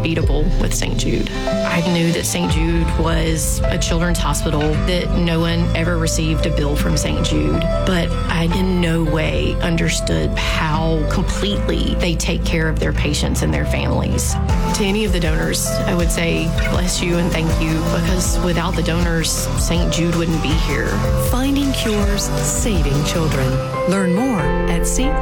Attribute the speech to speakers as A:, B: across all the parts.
A: unbeatable with St. Jude. I knew that St. Jude was a children's hospital, that no one ever received a bill from St. Jude, but I in no way understood how completely they take care of their patients and their families. To any of the donors, I would say bless you and thank you, because without the donors, St. Jude wouldn't be here.
B: Finding cures, saving children. Learn more at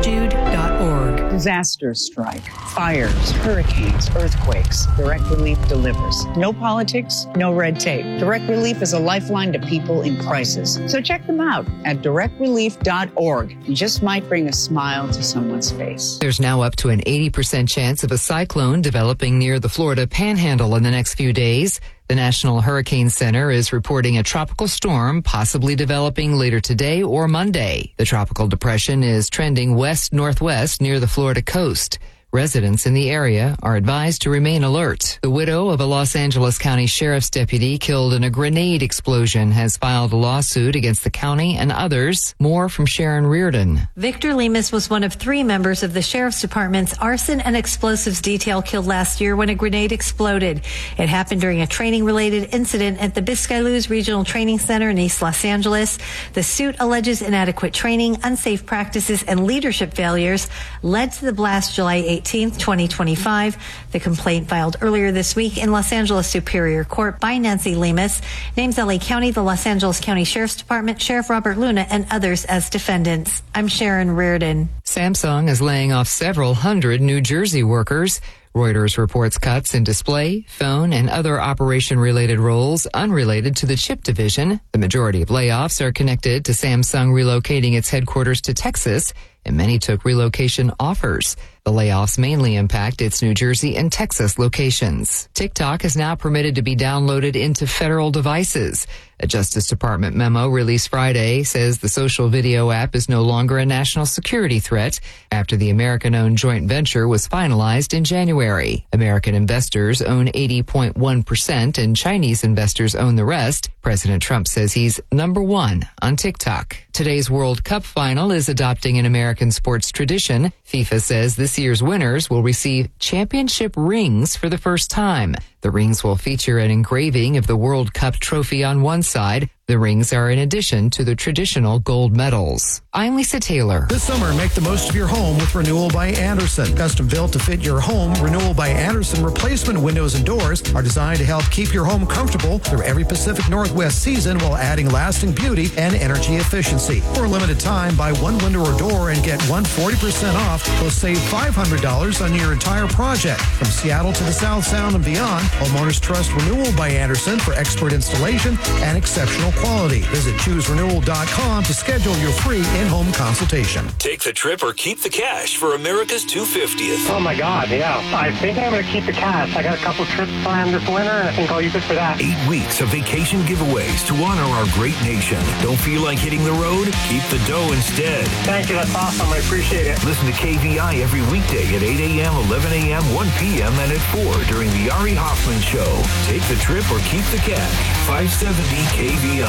B: stjude.org.
C: Disasters strike, fires, hurricanes, earthquakes. Direct Relief delivers. No politics, no red tape. Direct Relief is a lifeline to people in crisis. So check them out at directrelief.org. You just might bring a smile to someone's face.
D: There's now up to an 80% chance of a cyclone developing near the Florida Panhandle in the next few days. The National Hurricane Center is reporting a tropical storm possibly developing later today or Monday. The tropical depression is trending west-northwest near the Florida coast. Residents in the area are advised to remain alert. The widow of a Los Angeles County Sheriff's deputy killed in a grenade explosion has filed a lawsuit against the county and others. More from Sharon Reardon.
E: Victor Lemus was one of 3 members of the Sheriff's Department's arson and explosives detail killed last year when a grenade exploded. It happened during a training-related incident at the Biscayne Regional Training Center in East Los Angeles. The suit alleges inadequate training, unsafe practices, and leadership failures led to the blast July 18th, 2025. The complaint filed earlier this week in Los Angeles Superior Court by Nancy Lemus names LA County, the Los Angeles County Sheriff's Department, Sheriff Robert Luna, and others as defendants. I'm Sharon Reardon.
D: Samsung is laying off several hundred New Jersey workers. Reuters reports cuts in display, phone, and other operation-related roles unrelated to the chip division. The majority of layoffs are connected to Samsung relocating its headquarters to Texas, and many took relocation offers. The layoffs mainly impact its New Jersey and Texas locations. TikTok is now permitted to be downloaded into federal devices. A Justice Department memo released Friday says the social video app is no longer a national security threat after the American-owned joint venture was finalized in January. American investors own 80.1% and Chinese investors own the rest. President Trump says he's number 1 on TikTok. Today's World Cup final is adopting an American sports tradition. FIFA says this year's winners will receive championship rings for the first time. The rings will feature an engraving of the World Cup trophy on one side. The rings are in addition to the traditional gold medals. I'm Lisa Taylor.
F: This summer, make the most of your home with Renewal by Andersen. Custom built to fit your home, Renewal by Andersen replacement windows and doors are designed to help keep your home comfortable through every Pacific Northwest season while adding lasting beauty and energy efficiency. For a limited time, buy one window or door and get 140% off. Plus save $500 on your entire project. From Seattle to the South Sound and beyond, homeowners trust Renewal by Andersen for expert installation and exceptional quality. Visit ChooseRenewal.com to schedule your free in-home consultation.
G: Take the trip or keep the cash for America's 250th.
H: Oh my God, yeah. I think I'm going to keep the cash. I got a couple trips planned this winter, and I think I'll use it for that.
G: 8 weeks of vacation giveaways to honor our great nation. Don't feel like hitting the road? Keep the dough instead.
H: Thank you. That's awesome. I appreciate it.
G: Listen to KVI every weekday at 8 a.m., 11 a.m., 1 p.m., and at 4 during the Ari Hoffman Show. Take the trip or keep the cash. 570 KVI.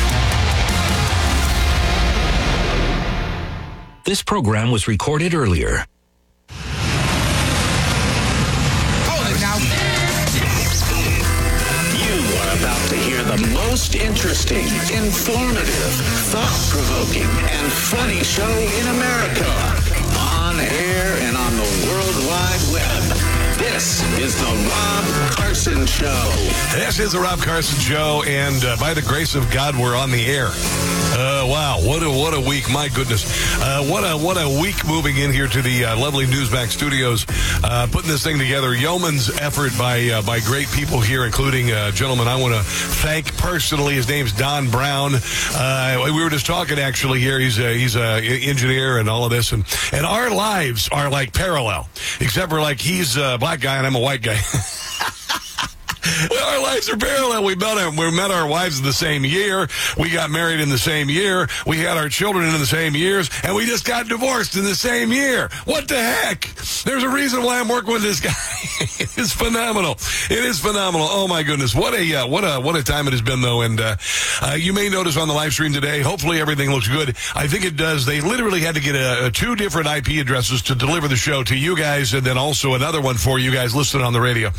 G: This program was recorded earlier.
I: You are about to hear the most interesting, informative, thought-provoking, and funny show in America. On air and on the World Wide Web. This is the Rob Carson Show.
J: This is the Rob Carson Show, and by the grace of God, we're on the air. Wow, what a week! My goodness, what a week moving in here to the lovely Newsmax studios, putting this thing together. Yeoman's effort by great people here, including a gentleman I want to thank personally. His name's Don Brown. We were just talking actually here. He's a engineer and all of this, and our lives are like parallel, except for like he's a black guy and I'm a white guy. Well, our lives are parallel. We met our wives in the same year. We got married in the same year. We had our children in the same years, and we just got divorced in the same year. What the heck? There's a reason why I'm working with this guy. It's phenomenal. It is phenomenal. Oh my goodness, what a time it has been though. And you may notice on the live stream today. Hopefully everything looks good. I think it does. They literally had to get 2 different IP addresses to deliver the show to you guys, and then also another one for you guys listening on the radio.